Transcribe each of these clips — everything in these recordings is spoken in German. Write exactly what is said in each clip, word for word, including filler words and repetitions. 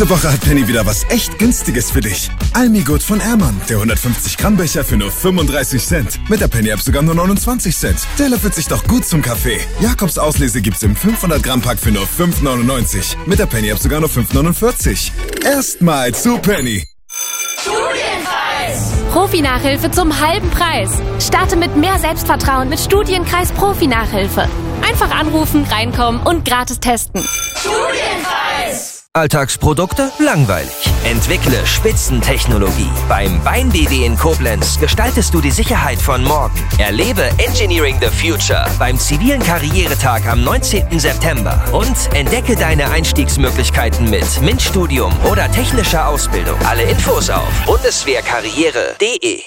Diese Woche hat Penny wieder was echt Günstiges für dich. Almigut von Ehrmann, der hundertfünfzig Gramm Becher für nur fünfunddreißig Cent. Mit der Penny-App sogar nur neunundzwanzig Cent. Der löffelt sich doch gut zum Kaffee. Jakobs Auslese gibt's im fünfhundert Gramm Pack für nur fünf neunundneunzig. Mit der Penny-App sogar nur fünf neunundvierzig. Erstmal zu Penny. Studienkreis! Profi-Nachhilfe zum halben Preis. Starte mit mehr Selbstvertrauen mit Studienkreis Profi-Nachhilfe. Einfach anrufen, reinkommen und gratis testen. Studienkreis! Alltagsprodukte? Langweilig. Entwickle Spitzentechnologie. Beim Bein B W in Koblenz gestaltest du die Sicherheit von morgen. Erlebe Engineering the Future beim zivilen Karrieretag am neunzehnten September und entdecke deine Einstiegsmöglichkeiten mit MINT-Studium oder technischer Ausbildung. Alle Infos auf bundeswehrkarriere punkt de.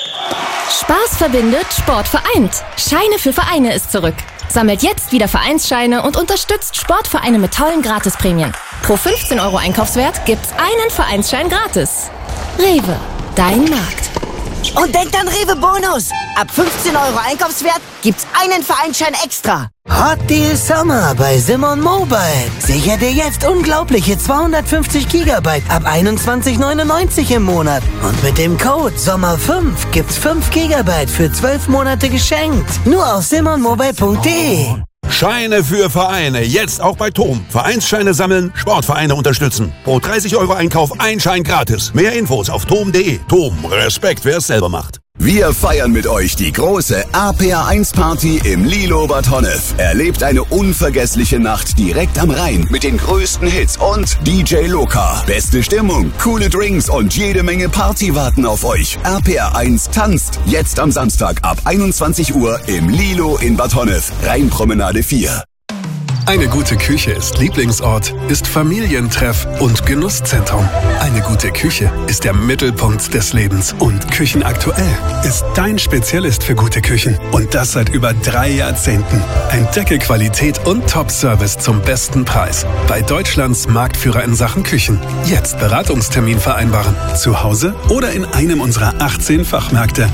Spaß verbindet, Sport vereint. Scheine für Vereine ist zurück. Sammelt jetzt wieder Vereinsscheine und unterstützt Sportvereine mit tollen Gratisprämien. Pro fünfzehn Euro Einkaufswert gibt's einen Vereinsschein gratis. Rewe, dein Markt. Und denkt an Rewe Bonus. Ab fünfzehn Euro Einkaufswert gibt's einen Vereinsschein extra. Hot Deal Summer bei Simon Mobile. Sicher dir jetzt unglaubliche zweihundertfünfzig Gigabyte ab einundzwanzig neunundneunzig im Monat. Und mit dem Code Sommer fünf gibt's fünf Gigabyte für zwölf Monate geschenkt. Nur auf simon mobile punkt de. Scheine für Vereine, jetzt auch bei Tom. Vereinsscheine sammeln, Sportvereine unterstützen. Pro dreißig Euro Einkauf ein Schein gratis. Mehr Infos auf tom punkt de. Tom, Respekt, wer es selber macht. Wir feiern mit euch die große A P R eins Party im Lilo Bad Honnef. Erlebt eine unvergessliche Nacht direkt am Rhein mit den größten Hits und D J Loka. Beste Stimmung, coole Drinks und jede Menge Party warten auf euch. A P R eins tanzt jetzt am Samstag ab einundzwanzig Uhr im Lilo in Bad Honnef, Rheinpromenade vier. Eine gute Küche ist Lieblingsort, ist Familientreff und Genusszentrum. Eine gute Küche ist der Mittelpunkt des Lebens. Und Küchenaktuell ist dein Spezialist für gute Küchen. Und das seit über drei Jahrzehnten. Entdecke Qualität und Top-Service zum besten Preis. Bei Deutschlands Marktführer in Sachen Küchen. Jetzt Beratungstermin vereinbaren. Zu Hause oder in einem unserer achtzehn Fachmärkte.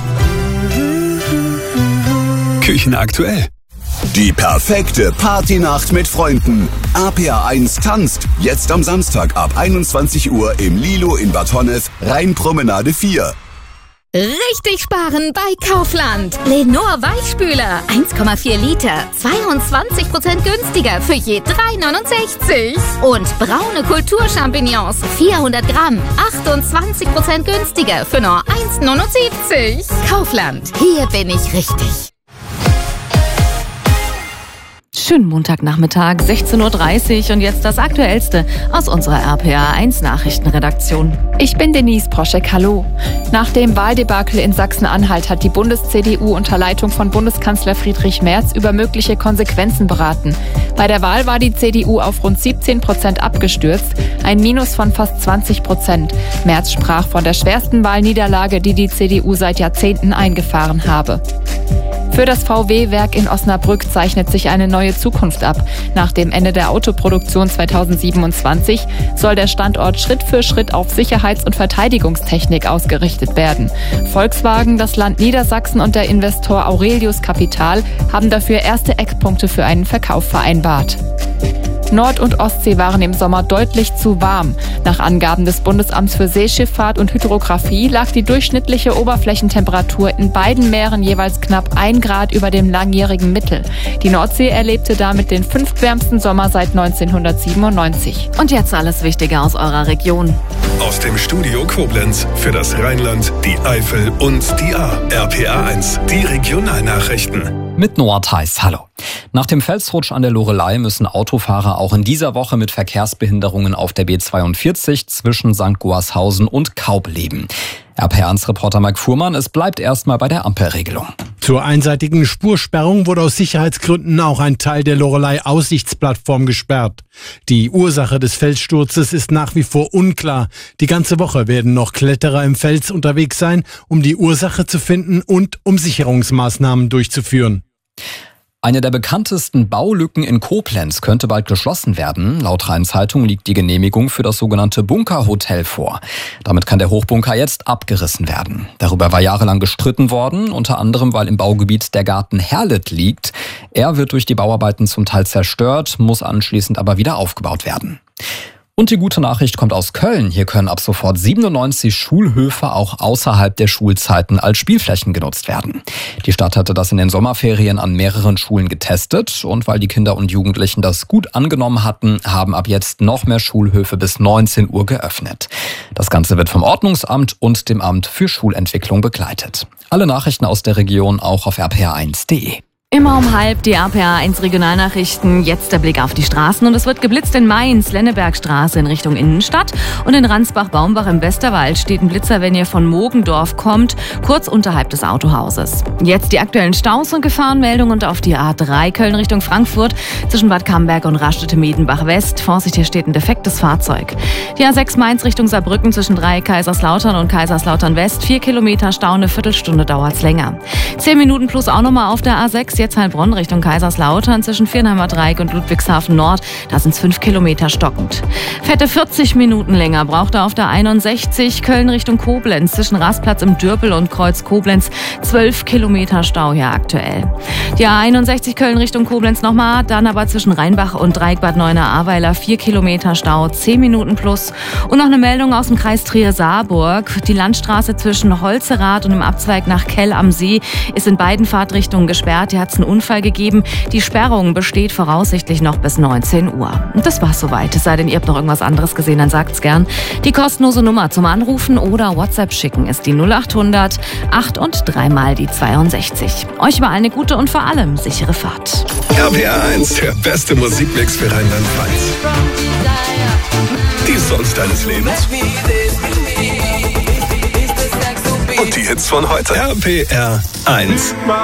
Küchenaktuell. Die perfekte Partynacht mit Freunden. A P R eins tanzt jetzt am Samstag ab einundzwanzig Uhr im Lilo in Bad Honnef, Rheinpromenade vier. Richtig sparen bei Kaufland. Lenor Weichspüler, eins Komma vier Liter, zweiundzwanzig Prozent günstiger für je drei neunundsechzig. Und braune Kulturchampignons, vierhundert Gramm, achtundzwanzig Prozent günstiger für nur eins neunundsiebzig. Kaufland, hier bin ich richtig. Schönen Montagnachmittag, sechzehn Uhr dreißig und jetzt das Aktuellste aus unserer R P A eins Nachrichtenredaktion. Ich bin Denise Proschek, hallo. Nach dem Wahldebakel in Sachsen-Anhalt hat die Bundes-C D U unter Leitung von Bundeskanzler Friedrich Merz über mögliche Konsequenzen beraten. Bei der Wahl war die C D U auf rund siebzehn Prozent abgestürzt, ein Minus von fast zwanzig Prozent. Merz sprach von der schwersten Wahlniederlage, die die C D U seit Jahrzehnten eingefahren habe. Für das V W-Werk in Osnabrück zeichnet sich eine neue Zukunft ab. Nach dem Ende der Autoproduktion zweitausendsiebenundzwanzig soll der Standort Schritt für Schritt auf Sicherheits- und Verteidigungstechnik ausgerichtet werden. Volkswagen, das Land Niedersachsen und der Investor Aurelius Capital haben dafür erste Eckpunkte für einen Verkauf vereinbart. Nord- und Ostsee waren im Sommer deutlich zu warm. Nach Angaben des Bundesamts für Seeschifffahrt und Hydrographie lag die durchschnittliche Oberflächentemperatur in beiden Meeren jeweils knapp ein Grad über dem langjährigen Mittel. Die Nordsee erlebte damit den fünftwärmsten Sommer seit neunzehnhundertsiebenundneunzig. Und jetzt alles Wichtige aus eurer Region. Aus dem Studio Koblenz für das Rheinland, die Eifel und die A. R P A eins, die Regionalnachrichten. Mit Noah Theis, hallo. Nach dem Felsrutsch an der Loreley müssen Autofahrer auch in dieser Woche mit Verkehrsbehinderungen auf der B zweiundvierzig zwischen Sankt Goarshausen und Kaub leben. R P A eins Reporter Mike Fuhrmann, es bleibt erstmal bei der Ampelregelung. Zur einseitigen Spursperrung wurde aus Sicherheitsgründen auch ein Teil der Loreley-Aussichtsplattform gesperrt. Die Ursache des Felssturzes ist nach wie vor unklar. Die ganze Woche werden noch Kletterer im Fels unterwegs sein, um die Ursache zu finden und um Sicherungsmaßnahmen durchzuführen. Eine der bekanntesten Baulücken in Koblenz könnte bald geschlossen werden. Laut Rhein-Zeitung liegt die Genehmigung für das sogenannte Bunkerhotel vor. Damit kann der Hochbunker jetzt abgerissen werden. Darüber war jahrelang gestritten worden, unter anderem, weil im Baugebiet der Garten Herlet liegt. Er wird durch die Bauarbeiten zum Teil zerstört, muss anschließend aber wieder aufgebaut werden. Und die gute Nachricht kommt aus Köln. Hier können ab sofort siebenundneunzig Schulhöfe auch außerhalb der Schulzeiten als Spielflächen genutzt werden. Die Stadt hatte das in den Sommerferien an mehreren Schulen getestet. Und weil die Kinder und Jugendlichen das gut angenommen hatten, haben ab jetzt noch mehr Schulhöfe bis neunzehn Uhr geöffnet. Das Ganze wird vom Ordnungsamt und dem Amt für Schulentwicklung begleitet. Alle Nachrichten aus der Region auch auf r p r eins punkt de. Immer um halb die R P R eins Regionalnachrichten. Jetzt der Blick auf die Straßen. Und es wird geblitzt in Mainz, Lennebergstraße in Richtung Innenstadt. Und in Ransbach-Baumbach im Westerwald steht ein Blitzer, wenn ihr von Mogendorf kommt, kurz unterhalb des Autohauses. Jetzt die aktuellen Staus und Gefahrenmeldungen und auf die A drei Köln Richtung Frankfurt zwischen Bad Camberg und Raststätte-Miedenbach West. Vorsicht, hier steht ein defektes Fahrzeug. Die A sechs Mainz Richtung Saarbrücken zwischen drei Kaiserslautern und Kaiserslautern West. Vier Kilometer Stau, eine Viertelstunde dauert's länger. Zehn Minuten plus auch nochmal auf der A sechs. Jetzt Heilbronn Richtung Kaiserslautern zwischen Viernheimer Dreieck und Ludwigshafen Nord. Da sind es fünf Kilometer stockend. Fette vierzig Minuten länger braucht er auf der einundsechzig Köln Richtung Koblenz zwischen Rastplatz im Dürpel und Kreuz Koblenz. zwölf Kilometer Stau hier aktuell. Die A einundsechzig Köln Richtung Koblenz nochmal, dann aber zwischen Rheinbach und Dreieckbad Neuenahr-Ahrweiler vier Kilometer Stau, zehn Minuten plus. Und noch eine Meldung aus dem Kreis Trier-Saarburg. Die Landstraße zwischen Holzerath und dem Abzweig nach Kell am See ist in beiden Fahrtrichtungen gesperrt. Hier hat es einen Unfall gegeben. Die Sperrung besteht voraussichtlich noch bis neunzehn Uhr. Und das war's soweit. Es sei denn, ihr habt noch irgendwas anderes gesehen, dann sagt's gern. Die kostenlose Nummer zum Anrufen oder WhatsApp schicken ist die null achthundert acht und dreimal die zweiundsechzig. Euch überall eine gute und vor allem sichere Fahrt. R P R eins, der beste Musikmix für Rheinland-Pfalz. Die Songs deines Lebens. Und die Hits von heute. R P R eins.